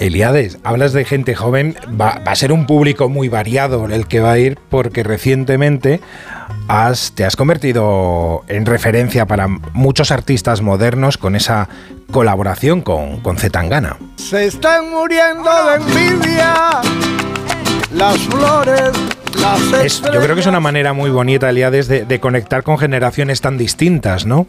Elíades, hablas de gente joven, va a ser un público muy variado el que va a ir, porque recientemente te has convertido en referencia para muchos artistas modernos con esa colaboración con Zetangana. Se están muriendo de envidia las flores, las estrellas. Yo creo que es una manera muy bonita, Elíades, de conectar con generaciones tan distintas, ¿no?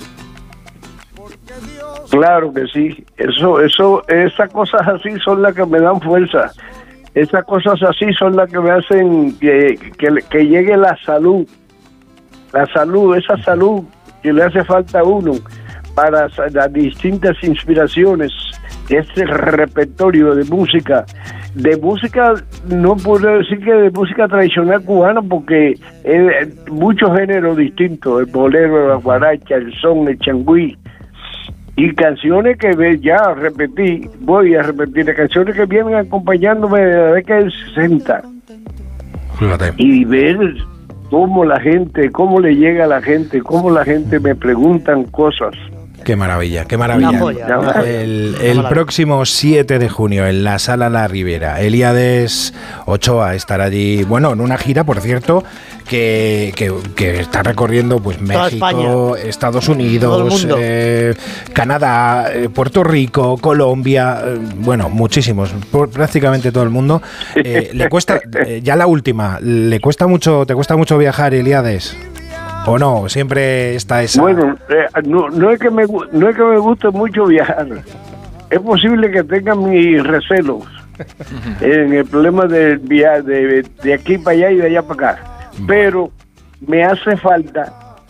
Claro que sí, esas cosas así son las que me dan fuerza, esas cosas así son las que me hacen que llegue la salud, esa salud que le hace falta a uno para las distintas inspiraciones, este repertorio de música no puedo decir que de música tradicional cubana, porque muchos géneros distintos, el bolero, la guaracha, el son, el changüí, y canciones que voy a repetir, canciones que vienen acompañándome de la década del 60. Fíjate. Y ver cómo le llega a la gente, cómo la gente me preguntan cosas. Qué maravilla, qué maravilla. El próximo 7 de junio en la Sala La Ribera, Elíades Ochoa estará allí, bueno, en una gira, por cierto, que está recorriendo pues México, Estados Unidos, Canadá, Puerto Rico, Colombia, bueno, muchísimos, prácticamente todo el mundo. Le cuesta, ya la última, ¿te cuesta mucho viajar, Elíades? ¿O no? Siempre está esa... Bueno, no es que me guste mucho viajar. Es posible que tenga mis recelos en el problema de viajar de aquí para allá y de allá para acá. Pero me hace falta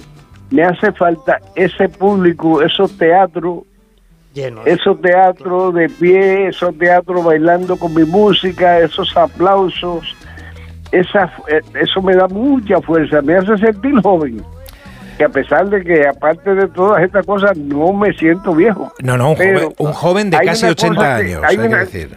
ese público, esos teatros de pie, esos teatros bailando con mi música, esos aplausos. Eso me da mucha fuerza, me hace sentir joven, que a pesar de que aparte de todas estas cosas no me siento viejo. No, un joven de casi 80 años, hay que decir.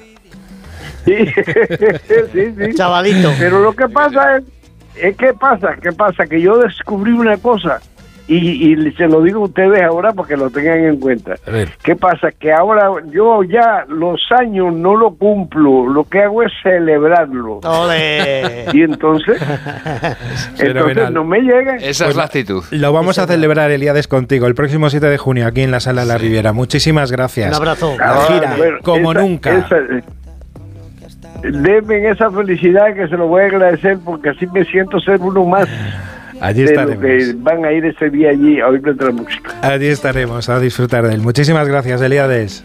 Sí. Chavalito. Pero lo que pasa es que yo descubrí una cosa, y se lo digo a ustedes ahora para que lo tengan en cuenta. ¿Qué pasa? Que ahora yo ya los años no lo cumplo, lo que hago es celebrarlo. ¡Ole! Y entonces no me llega. Esa es la actitud. Lo vamos a celebrar, Elíades, contigo el próximo 7 de junio aquí en la Sala La Riviera. Muchísimas gracias. Un abrazo. La gira, como nunca. Denme esa felicidad, que se lo voy a agradecer, porque así me siento ser uno más. Allí de estaremos. Lo que van a ir ese día allí a oír nuestra música. Allí estaremos a disfrutar de él. Muchísimas gracias, Elíades.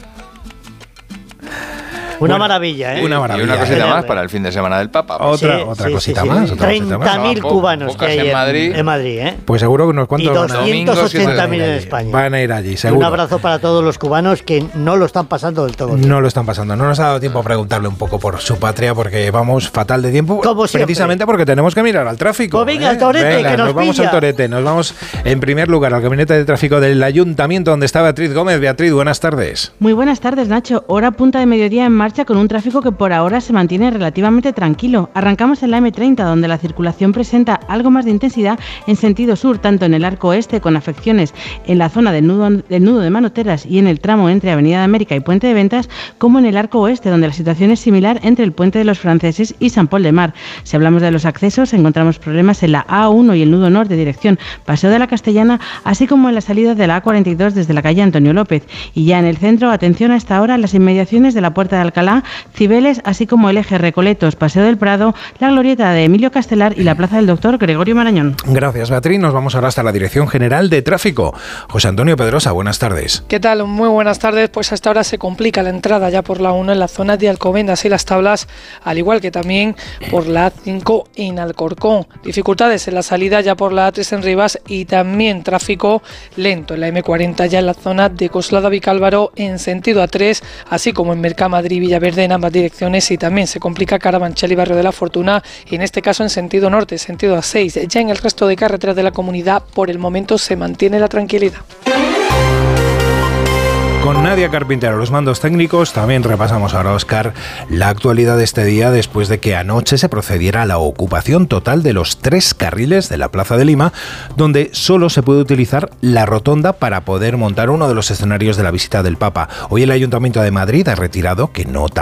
Una maravilla, ¿eh? Una maravilla. Y una cosita más para el fin de semana del Papa. Otra cosita más. 30.000 cubanos que hay en Madrid, ¿eh? Pues seguro que unos cuantos. Y 280.000 en España. Van a ir allí, seguro. Un abrazo para todos los cubanos que no lo están pasando del todo. No lo están pasando. No nos ha dado tiempo a preguntarle un poco por su patria, porque vamos fatal de tiempo. Como siempre. Precisamente porque tenemos que mirar al tráfico. Pues venga, al torete, que nos vamos pilla. al torete. Nos vamos en primer lugar al gabinete de tráfico del Ayuntamiento, donde está Beatriz Gómez. Beatriz, buenas tardes. Muy buenas tardes, Nacho. Hora punta de mediodía en marcha, con un tráfico que por ahora se mantiene relativamente tranquilo. Arrancamos en la M30, donde la circulación presenta algo más de intensidad en sentido sur, tanto en el arco oeste, con afecciones en la zona del nudo de Manoteras y en el tramo entre Avenida de América y Puente de Ventas, como en el arco oeste, donde la situación es similar entre el Puente de los Franceses y San Pol de Mar. Si hablamos de los accesos, encontramos problemas en la A1 y el nudo norte, dirección Paseo de la Castellana, así como en la salida de la A42 desde la calle Antonio López. Y ya en el centro, atención a esta hora, las inmediaciones de la Puerta de Alcalá, Cibeles, así como el eje Recoletos, Paseo del Prado, la glorieta de Emilio Castelar y la plaza del Doctor Gregorio Marañón. Gracias, Beatriz. Nos vamos ahora hasta la Dirección General de Tráfico. José Antonio Pedrosa, buenas tardes. ¿Qué tal? Muy buenas tardes. Pues hasta ahora se complica la entrada ya por la 1 en la zona de Alcobendas y Las Tablas, al igual que también por la A5 en Alcorcón. Dificultades en la salida ya por la A3 en Rivas y también tráfico lento en la M40 ya en la zona de Coslada Vicálvaro en sentido A3, así como en Mercamadrid y Villaverde en ambas direcciones, y también se complica Carabanchel y Barrio de la Fortuna, en este caso en sentido norte, sentido A6. Ya en el resto de carreteras de la comunidad por el momento se mantiene la tranquilidad. Con Nadia Carpintero, los mandos técnicos, también repasamos ahora, Óscar, la actualidad de este día después de que anoche se procediera a la ocupación total de los 3 carriles de la Plaza de Lima, donde solo se puede utilizar la rotonda para poder montar uno de los escenarios de la visita del Papa. Hoy el Ayuntamiento de Madrid ha retirado que no